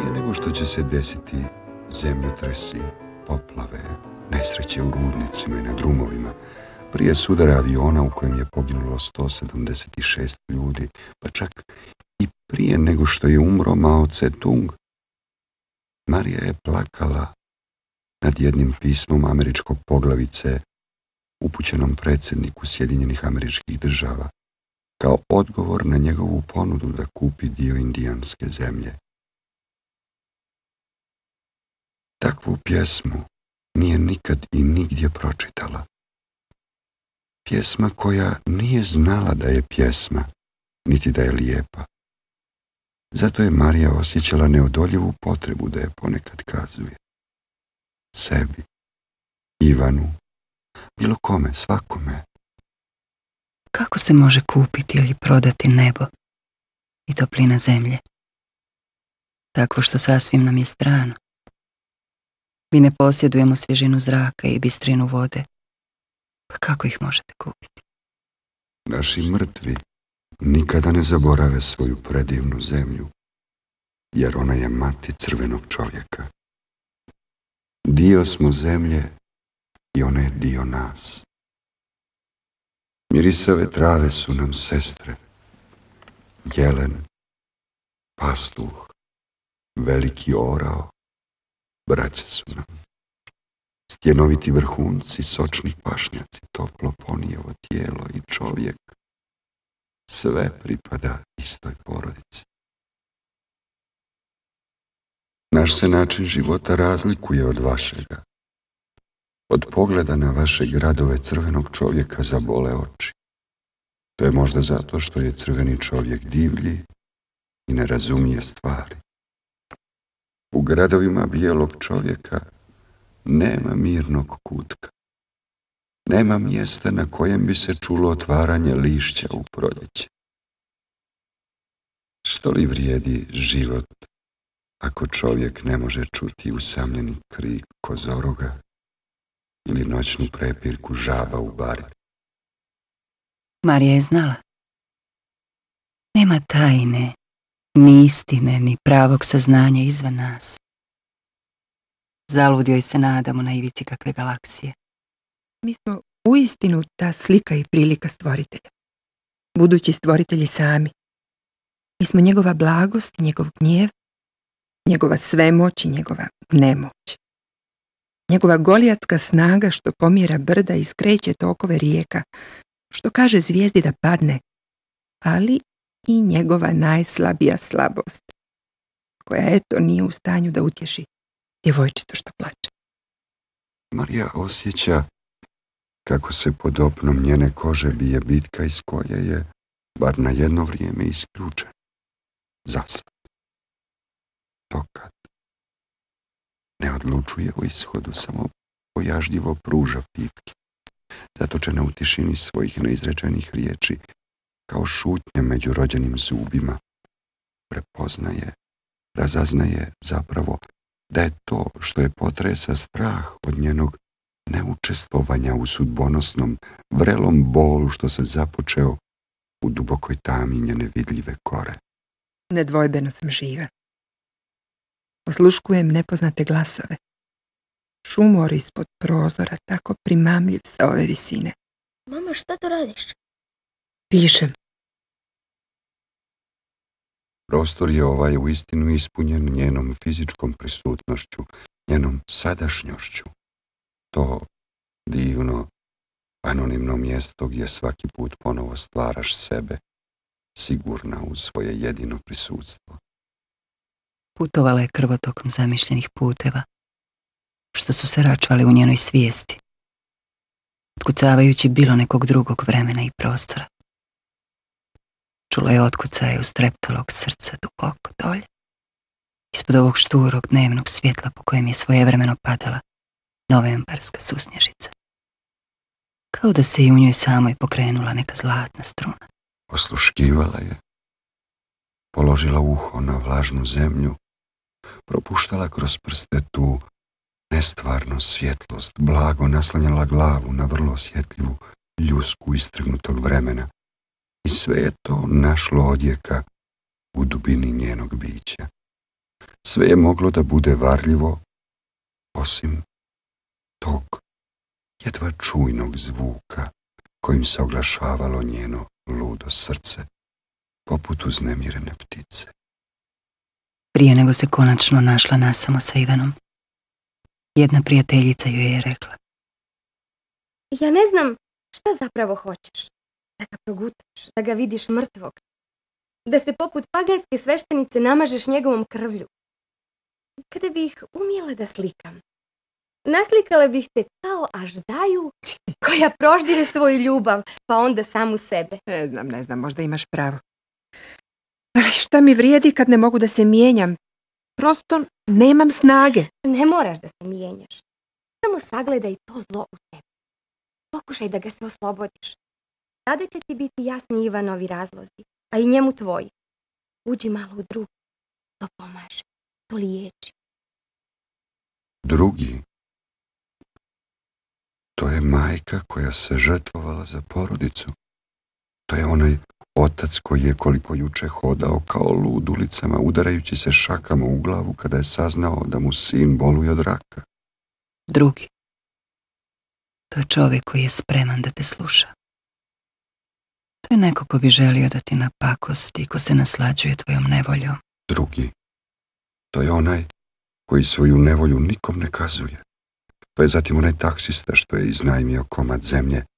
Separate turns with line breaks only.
Prije nego što će se desiti zemljotresi, poplave, nesreće u rudnicima i na drumovima, prije sudara aviona u kojem je poginulo 176 ljudi, pa čak i prije nego što je umro Mao Tse-tung, Marija je plakala nad jednim pismom američkog poglavice upućenom predsjedniku Sjedinjenih Američkih Država kao odgovor na njegovu ponudu da kupi dio indijanske zemlje. Takvu pjesmu nije nikad i nigdje pročitala. Pjesma koja nije znala da je pjesma, niti da je lijepa. Zato je Marija osjećala neodoljivu potrebu da je ponekad kazuje. Sebi, Ivanu, bilo kome, svakome.
Kako se može kupiti ili prodati nebo i toplina zemlje? Takvo što sasvim nam je strano. Mi ne posjedujemo svježinu zraka i bistrinu vode. Pa kako ih možete kupiti?
Naši mrtvi nikada ne zaborave svoju predivnu zemlju, jer ona je mati crvenog čovjeka. Dio smo zemlje i ona je dio nas. Mirisave trave su nam sestre, jelen, pastuh, veliki orao, braća su nam. Stjenoviti vrhunci, sočni pašnjaci, toplo ponijevo tijelo i čovjek, sve pripada istoj porodici. Naš se način života razlikuje od vašega. Od pogleda na vaše gradove crvenog čovjeka zabole oči. To je možda zato što je crveni čovjek divlji i ne razumije stvari. U gradovima bijelog čovjeka nema mirnog kutka. Nema mjesta na kojem bi se čulo otvaranje lišća u proljeće. Što li vrijedi život ako čovjek ne može čuti usamljeni krik kozoroga ili noćnu prepirku žaba u bari?
Marija je znala. Nema tajne, ni istine, ni pravog saznanja izvan nas. Zalud joj se nadamo na ivici kakve galaksije.
Mi smo uistinu ta slika i prilika stvoritelja. Budući stvoritelji sami. Mi smo njegova blagost i njegov gnjev, njegova svemoć i njegova nemoć. Njegova golijatska snaga što pomjera brda i skreće tokove rijeka, što kaže zvijezdi da padne, ali i njegova najslabija slabost, koja eto nije u stanju da utješi djevojčicu što plače.
Marija osjeća kako se pod opnom njene kože bije bitka iz koje je, bar na jedno vrijeme, isključen. Zasad. Tokad. Ne odlučuje o ishodu, samo pojažljivo pruža pipke, zatočena u tišini svojih neizrečenih riječi, kao šutnje među rođenim zubima. Prepoznaje, razaznaje zapravo da je to što je potresa strah od njenog neučestvovanja u sudbonosnom, vrelom bolu što se započeo u dubokoj tami njene vidljive kore.
Nedvojbeno sam živa. Osluškujem nepoznate glasove. Šumor ispod prozora, tako primamljiv sa ove visine.
Mama, šta to radiš?
Pišem.
Prostor je ovaj uistinu ispunjen njenom fizičkom prisutnošću, njenom sadašnjošću. To divno, anonimno mjesto gdje svaki put ponovo stvaraš sebe, sigurna u svoje jedino prisutstvo.
Putovala je krvotokom zamišljenih puteva, što su se račvali u njenoj svijesti, otkucavajući bilo nekog drugog vremena i prostora. Čula je otkucaje ustreptalog srca duboko dolje, ispod ovog šturog dnevnog svjetla po kojem je svojevremeno padala novembarska susnježica. Kao da se i u njoj samoj pokrenula neka zlatna struna.
Osluškivala je, položila uho na vlažnu zemlju, propuštala kroz prste tu nestvarnu svjetlost, blago naslanjala glavu na vrlo osjetljivu ljusku istrgnutog vremena i sve je to našlo odjeka u dubini njenog bića. Sve je moglo da bude varljivo, osim tog jedva čujnog zvuka kojim se oglašavalo njeno ludo srce, poput uznemirene ptice.
Prije nego se konačno našla nasamo sa Ivanom, jedna prijateljica joj je rekla:
Ja ne znam šta zapravo hoćeš. Da ga progutaš, da ga vidiš mrtvog. Da se poput paganske sveštenice namažeš njegovom krvlju. Kada bih umjela da slikam, naslikala bih te kao aždaju koja proždire svoju ljubav, pa onda samu sebe.
Ne znam, možda imaš pravo. Ali šta mi vrijedi kad ne mogu da se mijenjam? Prosto nemam snage.
Ne moraš da se mijenjaš. Samo sagledaj to zlo u tebi. Pokušaj da ga se oslobodiš. Tada će ti biti jasni Ivanovi razlozi, a i njemu tvoji. Uđi malo u drugi. To pomaže. To liječi.
Drugi, to je majka koja se žrtvovala za porodicu. To je onaj otac koji je koliko juče hodao kao lud ulicama, udarajući se šakama u glavu kada je saznao da mu sin boluje od raka.
Drugi, to je čovjek koji je spreman da te sluša. To je neko ko bi želio da ti napakosti i ko se naslađuje tvojom nevoljom.
Drugi, to je onaj koji svoju nevolju nikom ne kazuje. To je zatim onaj taksista što je iznajmio komad zemlje